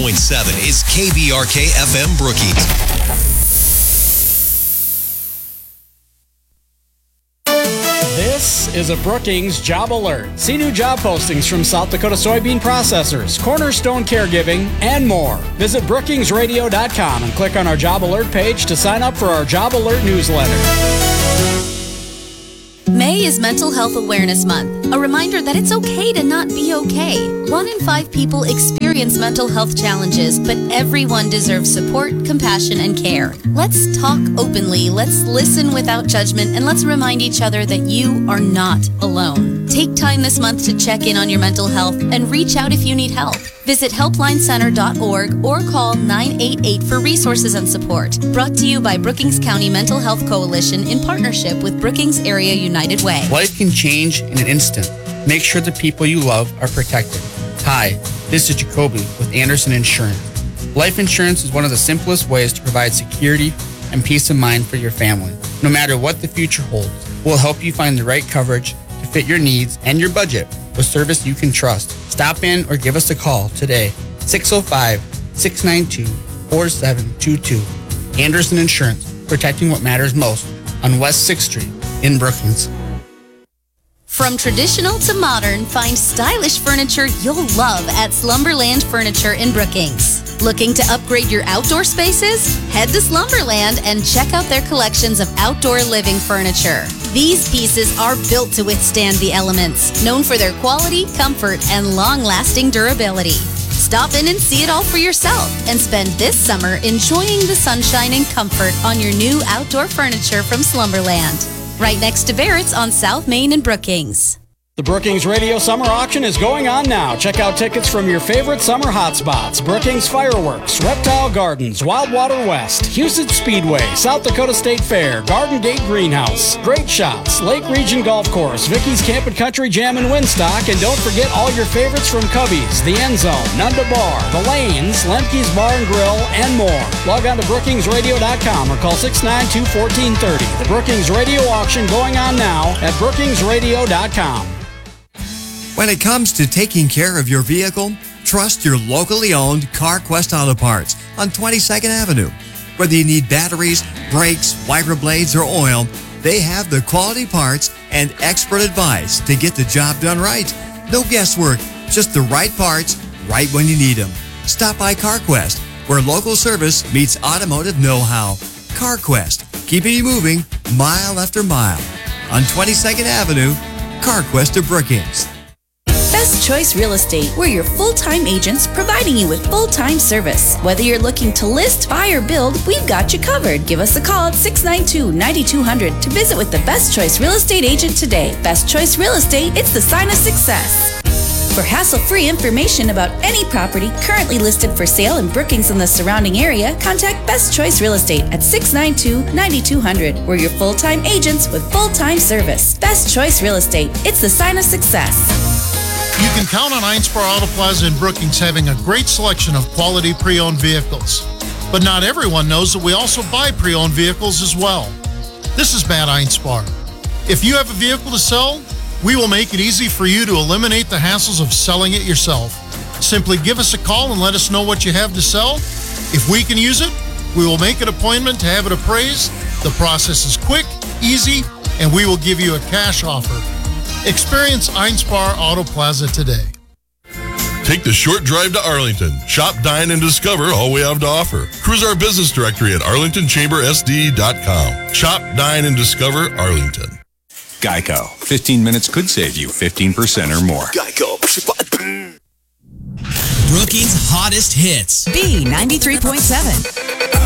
is KBRK FM Brookings. This is a Brookings Job Alert. See new job postings from South Dakota soybean processors, Cornerstone Caregiving, and more. Visit brookingsradio.com and click on our Job Alert page to sign up for our Job Alert newsletter. May is Mental Health Awareness Month, a reminder that it's okay to not be okay. 1 in 5 people experience mental health challenges, but everyone deserves support, compassion, and care. Let's talk openly, let's listen without judgment, and let's remind each other that you are not alone. Take time this month to check in on your mental health and reach out if you need help. Visit helplinecenter.org or call 988 for resources and support. Brought to you by Brookings County Mental Health Coalition in partnership with Brookings Area United Way. Life can change in an instant. Make sure the people you love are protected. Hi, this is Jacoby with Anderson Insurance. Life insurance is one of the simplest ways to provide security and peace of mind for your family. No matter what the future holds, we'll help you find the right coverage to fit your needs and your budget with service you can trust. Stop in or give us a call today, 605-692-4722. Anderson Insurance, protecting what matters most on West 6th Street in Brookings. From traditional to modern, find stylish furniture you'll love at Slumberland Furniture in Brookings. Looking to upgrade your outdoor spaces? Head to Slumberland and check out their collections of outdoor living furniture. These pieces are built to withstand the elements, known for their quality, comfort, and long-lasting durability. Stop in and see it all for yourself and spend this summer enjoying the sunshine and comfort on your new outdoor furniture from Slumberland. Right next to Barrett's on South Main in Brookings. The Brookings Radio Summer Auction is going on now. Check out tickets from your favorite summer hotspots: Brookings Fireworks, Reptile Gardens, Wildwater West, Houston Speedway, South Dakota State Fair, Garden Gate Greenhouse, Great Shots, Lake Region Golf Course, Vicky's Camp and Country Jam in Winstock, and don't forget all your favorites from Cubby's, The End Zone, Nunda Bar, The Lanes, Lemke's Bar and Grill, and more. Log on to brookingsradio.com or call 692-1430. The Brookings Radio Auction going on now at brookingsradio.com. When it comes to taking care of your vehicle, trust your locally owned CarQuest Auto Parts on 22nd Avenue. Whether you need batteries, brakes, wiper blades, or oil, they have the quality parts and expert advice to get the job done right. No guesswork, just the right parts, right when you need them. Stop by CarQuest, where local service meets automotive know-how. CarQuest, keeping you moving mile after mile. On 22nd Avenue, CarQuest of Brookings. Best Choice Real Estate. We're your full-time agents providing you with full-time service. Whether you're looking to list, buy, or build, we've got you covered. Give us a call at 692-9200 to visit with the Best Choice Real Estate agent today. Best Choice Real Estate, it's the sign of success. For hassle-free information about any property currently listed for sale in Brookings and the surrounding area, contact Best Choice Real Estate at 692-9200. We're your full-time agents with full-time service. Best Choice Real Estate, it's the sign of success. You can count on Einspar Auto Plaza in Brookings having a great selection of quality pre-owned vehicles. But not everyone knows that we also buy pre-owned vehicles as well. This is Matt Einspar. If you have a vehicle to sell, we will make it easy for you to eliminate the hassles of selling it yourself. Simply give us a call and let us know what you have to sell. If we can use it, we will make an appointment to have it appraised. The process is quick, easy, and we will give you a cash offer. Experience Einspar Auto Plaza today. Take the short drive to Arlington. Shop, dine, and discover all we have to offer. Cruise our business directory at arlingtonchambersd.com. Shop, dine, and discover Arlington. Geico. 15 minutes could save you 15% or more. Geico. Brookings' hottest hits. B93.7.